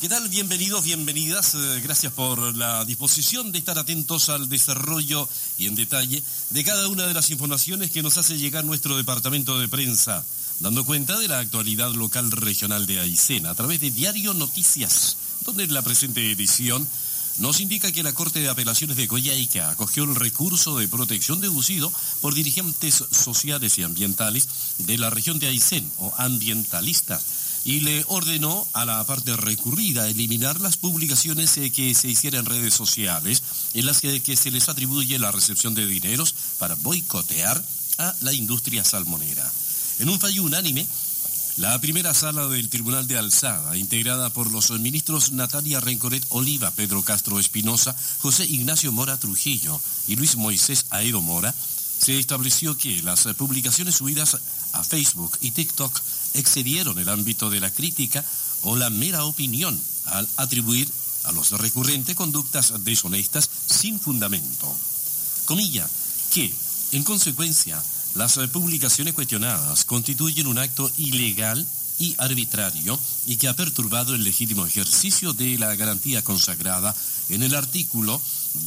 ¿Qué tal? Bienvenidos, bienvenidas. Gracias por la disposición de estar atentos al desarrollo y en detalle de cada una de las informaciones que nos hace llegar nuestro departamento de prensa, dando cuenta de la actualidad local regional de Aysén a través de Diario Noticias, donde en la presente edición nos indica que la Corte de Apelaciones de Coyhaique acogió el recurso de protección deducido por dirigentes sociales y ambientales de la región de Aysén, o ambientalistas, y le ordenó a la parte recurrida eliminar las publicaciones que se hicieran en redes sociales en las que se les atribuye la recepción de dineros para boicotear a la industria salmonera. En un fallo unánime, la primera sala del Tribunal de Alzada, integrada por los ministros Natalia Rencoret Oliva, Pedro Castro Espinosa, José Ignacio Mora Trujillo y Luis Moisés Aedo Mora, se estableció que las publicaciones subidas a Facebook y TikTok excedieron el ámbito de la crítica o la mera opinión al atribuir a los recurrentes conductas deshonestas sin fundamento. Comilla, que, en consecuencia, las publicaciones cuestionadas constituyen un acto ilegal y arbitrario y que ha perturbado el legítimo ejercicio de la garantía consagrada en el artículo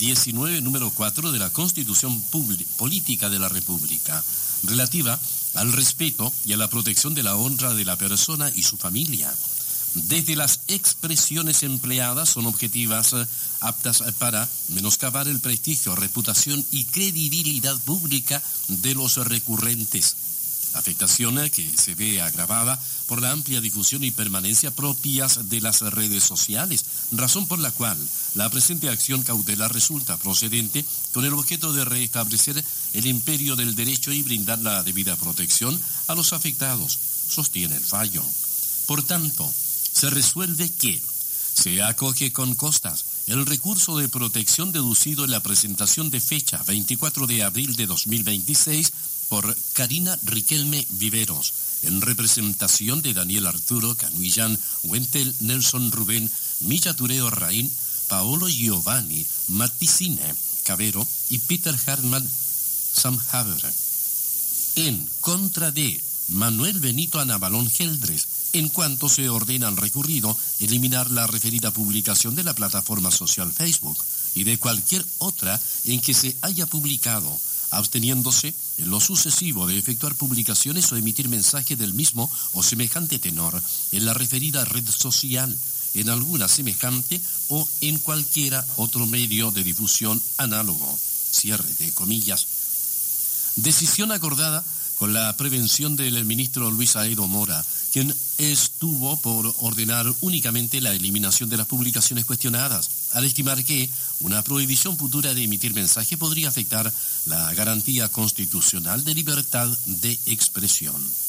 19, número 4 de la Constitución Política de la República, relativa al respeto y a la protección de la honra de la persona y su familia. Desde las expresiones empleadas son objetivas, aptas para menoscabar el prestigio, reputación y credibilidad pública de los recurrentes. Afectación que se ve agravada por la amplia difusión y permanencia propias de las redes sociales, razón por la cual la presente acción cautelar resulta procedente con el objeto de restablecer el imperio del derecho y brindar la debida protección a los afectados, sostiene el fallo. Por tanto, se resuelve que se acoge con costas el recurso de protección deducido en la presentación de fecha 24 de abril de 2026 por Karina Riquelme Viveros, en representación de Daniel Arturo Canuillán, Wentel Nelson Rubén, Milla Tureo Raín, Paolo Giovanni, Maticine Cabero y Peter Hartmann Samhaber, en contra de Manuel Benito Anabalón Geldres, en cuanto se ordena al recurrido eliminar la referida publicación de la plataforma social Facebook y de cualquier otra en que se haya publicado, absteniéndose en lo sucesivo de efectuar publicaciones o emitir mensaje del mismo o semejante tenor en la referida red social, en alguna semejante o en cualquiera otro medio de difusión análogo. Cierre de comillas. Decisión acordada con la prevención del ministro Luis Aedo Mora, quien estuvo por ordenar únicamente la eliminación de las publicaciones cuestionadas, al estimar que una prohibición futura de emitir mensaje podría afectar la garantía constitucional de libertad de expresión.